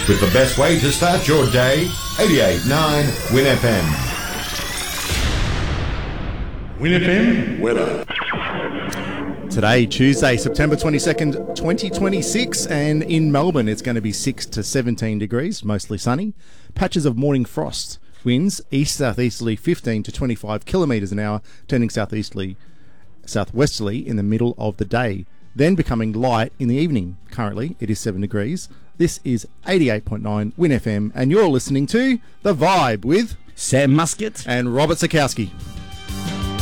with the best way to start your day. 88.9 Win FM. Win FM Weather. Today, Tuesday, September 22nd, 2026, and in Melbourne it's going to be 6 to 17 degrees, mostly sunny. Patches of morning frost. Winds east-southeasterly 15 to 25 kilometres an hour, turning southeasterly, southwesterly in the middle of the day, then becoming light in the evening. Currently, it is 7 degrees. This is 88.9 Win FM, and you're listening to The Vibe with Sam Muscat and Robert Sikowski.